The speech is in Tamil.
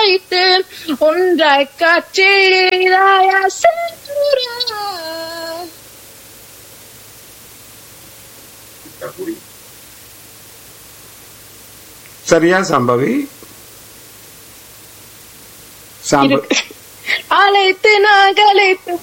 வைத்து ஒன்றாய் காற்றிடாயா செந்தூரா. சரியா சம்பவி? அழைத்து நான் கலைத்து